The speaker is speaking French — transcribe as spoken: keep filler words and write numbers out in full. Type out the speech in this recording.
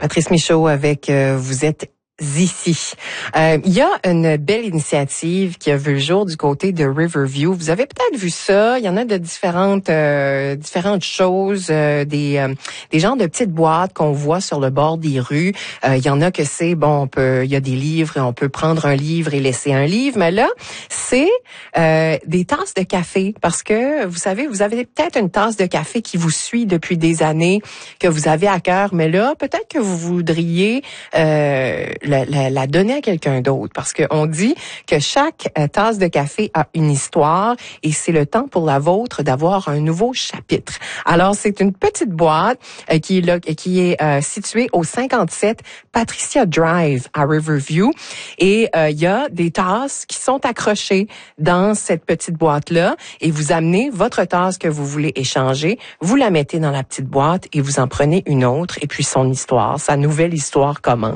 Patrice Michaud avec euh, Vous êtes ici. Euh, il y a une belle initiative qui a vu le jour du côté de Riverview. Vous avez peut-être vu ça. Il y en a de différentes euh, différentes choses, euh, des euh, des genres de petites boîtes qu'on voit sur le bord des rues. Euh, il y en a que c'est bon, on peut, il y a des livres, on peut prendre un livre et laisser un livre. Mais là, c'est euh, des tasses de café parce que vous savez, vous avez peut-être une tasse de café qui vous suit depuis des années, que vous avez à cœur, mais là, peut-être que vous voudriez euh, La, la, la donner à quelqu'un d'autre parce qu'on dit que chaque euh, tasse de café a une histoire et c'est le temps pour la vôtre d'avoir un nouveau chapitre. Alors, c'est une petite boîte euh, qui est, là, qui est euh, située au cinquante-sept Patricia Drive à Riverview et il euh, y a des tasses qui sont accrochées dans cette petite boîte-là et vous amenez votre tasse que vous voulez échanger, vous la mettez dans la petite boîte et vous en prenez une autre et puis son histoire, sa nouvelle histoire commence.